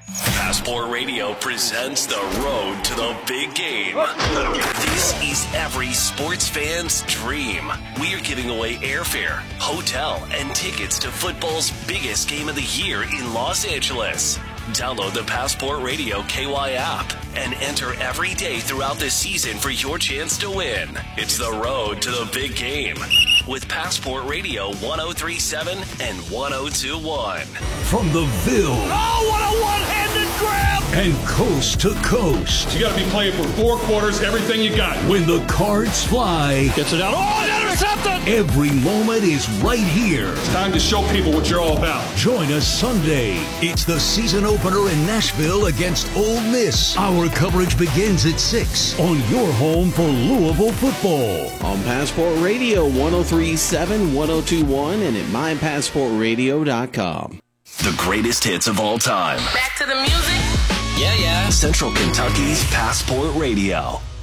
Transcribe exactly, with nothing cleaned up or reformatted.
Passport Radio presents The Road to the Big Game. This is every sports fan's dream. We are giving away airfare, hotel, and tickets to football's biggest game of the year in Los Angeles. Download the Passport Radio K Y app and enter every day throughout the season for your chance to win. It's The Road to the Big Game with Passport Radio one oh three point seven and one oh two point one. From the Ville. Oh, what a one-handed grab! And coast to coast. You got to be playing for four quarters, everything you got. When the cards fly. Gets it out. Oh, and intercepted! Every moment is right here. It's time to show people what you're all about. Join us Sunday. It's the season opener in Nashville against Ole Miss. Our coverage begins at six on your home for Louisville football. On Passport Radio one oh three point seven, one oh two point one, and at my passport radio dot com. The greatest hits of all time. Back to the music. Yeah, yeah. Central Kentucky's Passport Radio.